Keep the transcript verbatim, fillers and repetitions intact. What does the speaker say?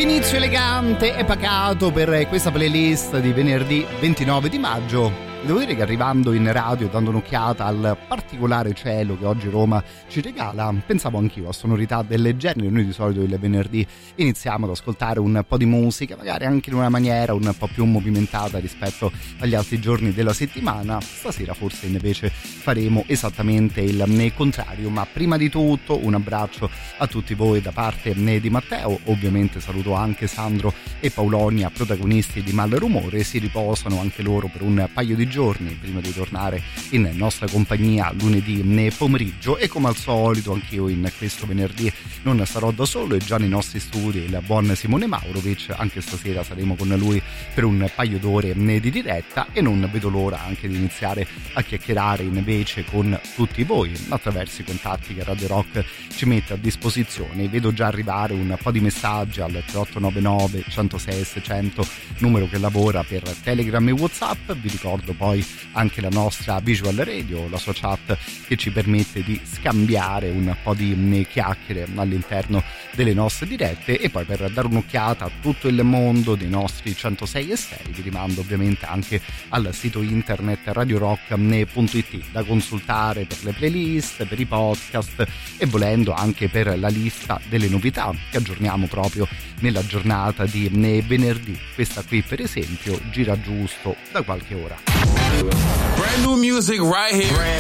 Inizio elegante e pacato per questa playlist di venerdì ventinove di maggio. Devo dire che arrivando in radio, dando un'occhiata al particolare cielo che oggi Roma ci regala, pensavo anch'io a sonorità del genere. Noi di solito il venerdì iniziamo ad ascoltare un po' di musica, magari anche in una maniera un po' più movimentata rispetto agli altri giorni della settimana. Stasera forse invece faremo esattamente il contrario, ma prima di tutto un abbraccio a tutti voi da parte di Matteo. Ovviamente saluto anche Sandro e Paulonia, protagonisti di Malrumore. Si riposano anche loro per un paio di giorni prima di tornare in nostra compagnia lunedì pomeriggio, e come al solito anch'io in questo venerdì non sarò da solo, e già nei nostri studi il buon Simone Maurovic. Anche stasera saremo con lui per un paio d'ore di diretta, e non vedo l'ora anche di iniziare a chiacchierare invece con tutti voi attraverso i contatti che Radio Rock ci mette a disposizione. Vedo già arrivare un po' di messaggi al tre otto nove nove centosei seicento, numero che lavora per Telegram e WhatsApp. Vi ricordo poi anche la nostra Visual Radio, la sua chat che ci permette di scambiare un po' di chiacchiere all'interno delle nostre dirette. E poi, per dare un'occhiata a tutto il mondo dei nostri centosei e sei, vi rimando ovviamente anche al sito internet radio rock punto it, da consultare per le playlist, per i podcast e volendo anche per la lista delle novità che aggiorniamo proprio nella giornata di venerdì. Questa qui per esempio gira giusto da qualche ora. Brand new music right here. Brand